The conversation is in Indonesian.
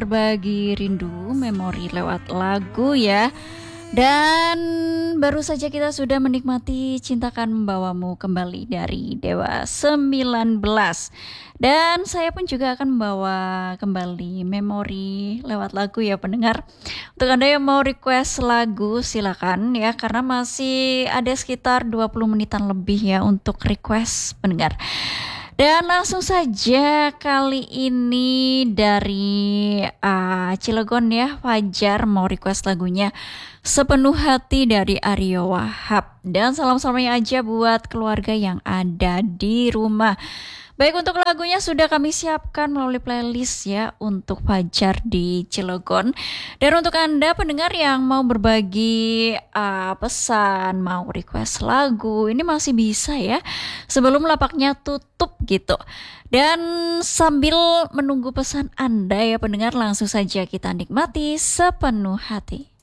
berbagi rindu, memori lewat lagu ya. Dan baru saja kita sudah menikmati Cintakan Membawamu kembali dari Dewa 19. Dan saya pun juga akan membawa kembali memori lewat lagu ya pendengar. Untuk Anda yang mau request lagu silakan ya, karena masih ada sekitar 20 menitan lebih ya untuk request pendengar. Dan langsung saja kali ini dari Cilegon ya, Fajar mau request lagunya Sepenuh Hati dari Ario Wahab. Dan salam-salamnya aja buat keluarga yang ada di rumah. Baik, untuk lagunya sudah kami siapkan melalui playlist ya untuk Fajar di Cilegon. Dan untuk Anda pendengar yang mau berbagi pesan, mau request lagu, ini masih bisa ya sebelum lapaknya tutup gitu. Dan sambil menunggu pesan Anda ya pendengar, langsung saja kita nikmati Sepenuh Hati.